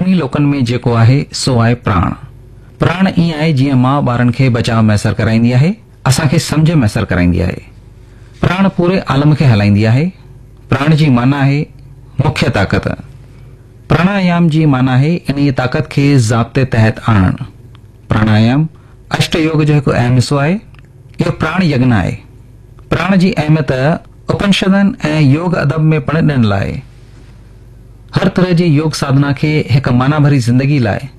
सभिनी लोकनि में जेको आहे सो आहे प्राण। प्राण ईअं आहे जीअं माउ ॿारनि खे बचाव मैसर कराईंदी आहे, असांखे सम्झ मैसर कराईंदी आहे। प्राण पूरे आलम खे हलाईंदी आहे। प्राण जी माना आहे मुख्य ताक़त। प्राणायाम जी माना आहे इन ताक़त खे ज़ाब्ते तहत आणणु। प्राणायाम अष्ट योग जो हिकु अहम हिसो आहे। इहो प्राण यज्ञ आहे। प्राण जी अहमियत उपनिषदनि ऐं योग अदब में पिणु ॾिनल आहे। हर तरह जी योग साधना खे हिकु माना भरी ज़िंदगी लाइ